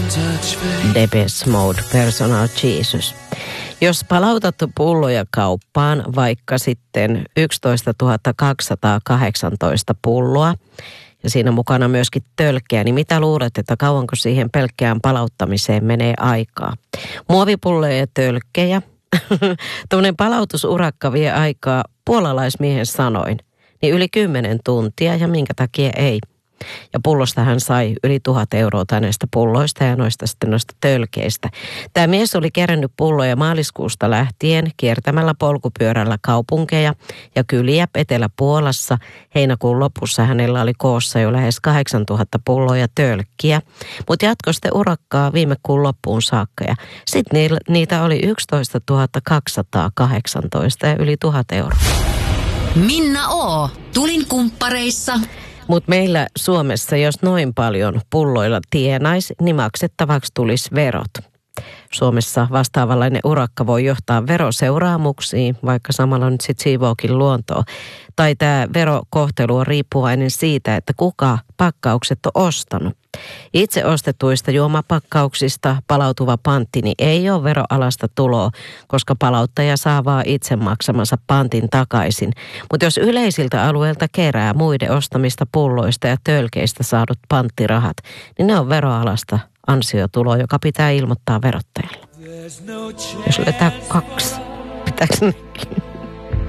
Depeche Mode, Personal Jesus. Jos palautat pulloja kauppaan, vaikka sitten 11 218 pulloa, ja siinä mukana myöskin tölkkeä, niin mitä luulet, että kauanko siihen pelkkään palauttamiseen menee aikaa? Muovipulloja ja tölkkejä. Tuommoinen palautusurakka vie aikaa puolalaismiehen sanoin, niin yli 10 tuntia, ja minkä takia ei. Ja pullosta hän sai yli 1 000 euroa näistä pulloista ja noista tölkeistä. Tämä mies oli kerännyt pulloja maaliskuusta lähtien kiertämällä polkupyörällä kaupunkeja ja kyliä Etelä-Puolassa. Heinäkuun lopussa hänellä oli koossa jo lähes 8000 pulloa ja tölkkiä, mutta jatkoi sitten urakkaa viime kuun loppuun saakka. Ja sitten niitä oli 11 218 ja yli 1 000 euroa. Minna O. Tulin kumppareissa. Mutta meillä Suomessa, jos noin paljon pulloilla tienaisi, niin maksettavaksi tulisi verot. Suomessa vastaavanlainen urakka voi johtaa veroseuraamuksiin, vaikka samalla nyt sitten siivookin luontoa. Tai tämä verokohtelu on riippuvainen siitä, että kuka pakkaukset on ostanut. Itse ostetuista juomapakkauksista palautuva pantti niin ei ole veroalasta tuloa, koska palauttaja saa vaan itse maksamansa pantin takaisin. Mutta jos yleisiltä alueilta kerää muiden ostamista pulloista ja tölkeistä saadut panttirahat, niin ne on veroalasta ansiotuloa, joka pitää ilmoittaa verottajalle. Jos löytää 2, pitääkö nekin?